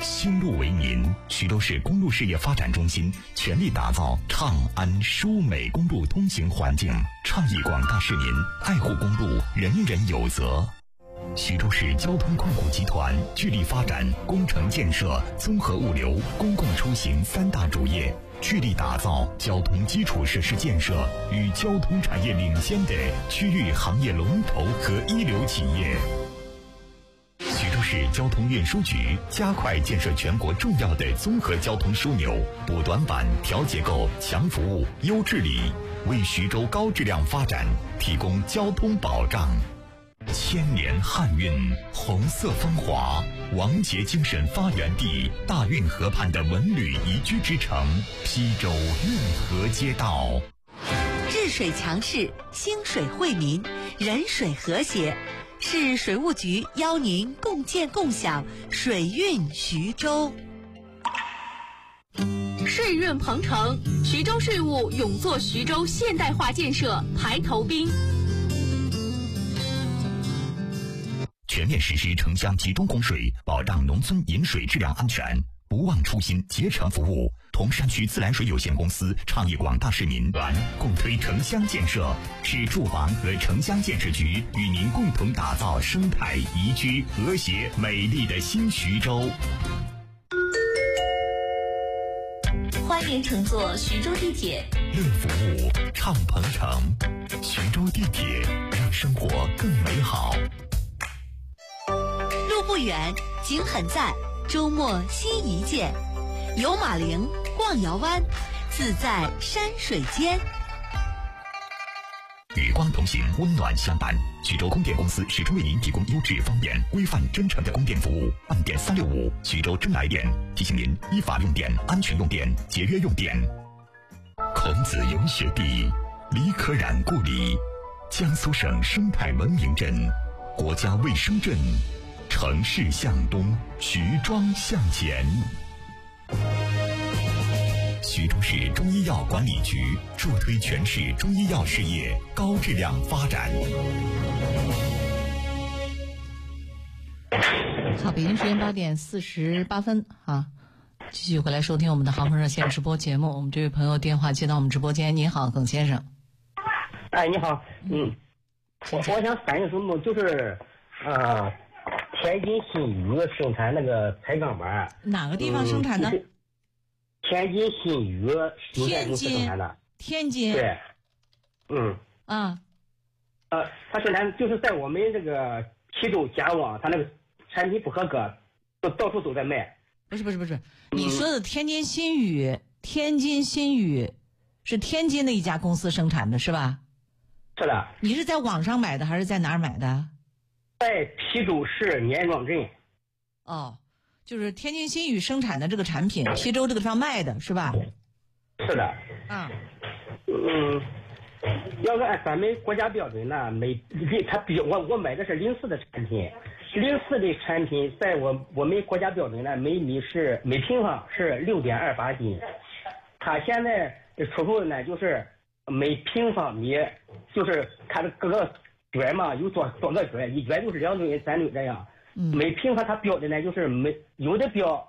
新路为民，徐州市公路事业发展中心全力打造畅安舒美公路通行环境，倡议广大市民爱护公路，人人有责。徐州市交通控股集团致力发展工程建设、综合物流、公共出行三大主业，致力打造交通基础设施建设与交通产业领先的区域行业龙头和一流企业。徐州市交通运输局加快建设全国重要的综合交通枢纽，补短板、调结构、强服务、优治理，为徐州高质量发展提供交通保障。千年汉运，红色风华，王杰精神发源地，大运河畔的文旅宜居之城邳州运河街道。 治水强市，兴水惠民，人水和谐。市水务局邀您共建共享水运徐州。 税运鹏程，徐州税务勇做徐州现代化建设排头兵。 全面实施城乡集中供水，保障农村饮水质量安全，不忘初心，竭诚服务。铜山区自来水有限公司倡议广大市民共推城乡建设，市住房和城乡建设局与您共同打造生态宜居、和谐、美丽的新徐州。 欢迎乘坐徐州地铁， 乐服务，畅鹏程。徐州地铁，让生活更美好。 路不远，景很在，周末心一见。游马陵，逛瑶湾，自在山水间。 与光同行，温暖相伴。徐州供电公司始终为您提供优质、方便、规范、真诚的供电服务。按电365，徐州真来电。提醒您依法用电，安全用电，节约用电。孔子游学地，李可染故里，江苏省生态文明镇，国家卫生镇。城市向东，徐庄向前。徐州市中医药管理局助推全市中医药事业高质量发展。 好，北京时间8点48分啊，继续回来收听我们的航空热线直播节目。我们这位朋友电话接到我们直播间，您好，耿先生。 哎，你好，我想反映什么，就是天津新余生产那个彩钢板。 哪个地方生产的？ 天津新余有限公司生产的。 天津。 对。他生产就是在我们这个邳州嘉旺，他那个产品不合格，到处都在卖。 不是，你说的天津新余，天津新余是天津的一家公司生产的是吧？ 是的。 你是在网上买的还是在哪儿买的？ 在邳州市年庄镇。 哦，就是天津新余生产的这个产品，邳州这个地方卖的是吧？ 是的。要是按咱们国家标准呢，我买的是04的产品，04的产品在我们国家标准呢，每平方是6.28斤，它现在出售的呢就是每平方米，就是它的各个卷嘛，有多个卷，一卷就是2吨、3吨这样。每平方它标的呢就是有的标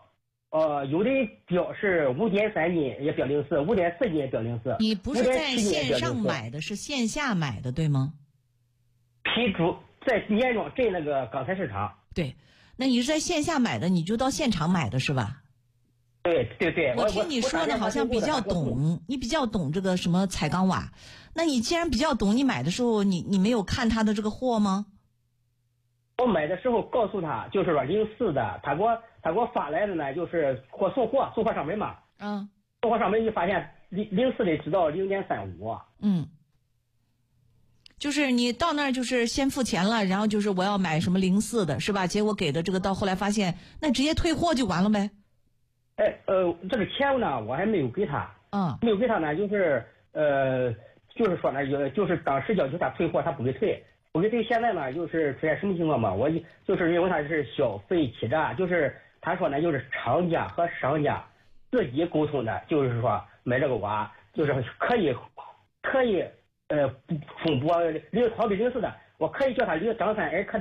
是5.3斤也标04，5.4斤也标04。 你不是在线上买的，是线下买的对吗？ 邳州在年庄镇那个钢材市场。 对，那你是在线下买的，你就到现场买的是吧？ 对。 我听你说的好像比较懂，你比较懂这个什么彩钢瓦。那你既然比较懂，你买的时候你没有看他的这个货吗？ 我买的时候告诉他，就是说04的，他给我发来的呢，就是送货上门嘛。送货上门一发现04的只到0.35。 就是你到那儿就是先付钱了，然后就是我要买什么04的是吧？结果给的这个到后来发现，那直接退货就完了呗。 这个钱呢我还没有给他。没有给他呢，就是说呢，就是当时要求他退货，他不给退。现在呢，就是出现什么情况嘛？我就是认为他是消费欺诈，就是他说呢，就是厂家和商家自己沟通的，就是说买这个瓦，就是可以风波好比04的，我可以叫他张三，可